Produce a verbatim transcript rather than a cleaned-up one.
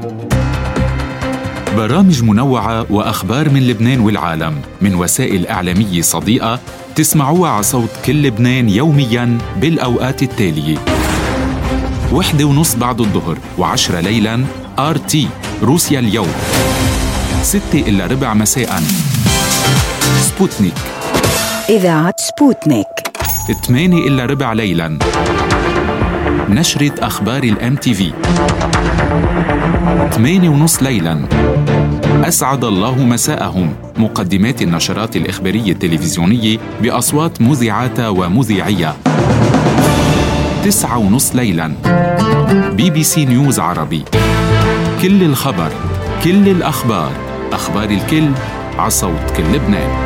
برامج منوعة وأخبار من لبنان والعالم من وسائل إعلامية صديقة تسمعوها على صوت كل لبنان يومياً بالأوقات التالية: وحدة ونص بعد الظهر وعشرة ليلاً آر تي روسيا اليوم، ستة إلا ربع مساءً سبوتنيك إذاعة سبوتنيك، ثمانية إلا ربع ليلاً نشرة أخبار الام تي في، ثمانية ونص ليلاً أسعد الله مساءهم، مقدمات النشرات الإخبارية التلفزيونية بأصوات مذيعاتها ومذيعيها، تسعة ونص ليلاً بي بي سي نيوز عربي، كل الخبر، كل الأخبار، أخبار الكل، عصوت كل لبنان.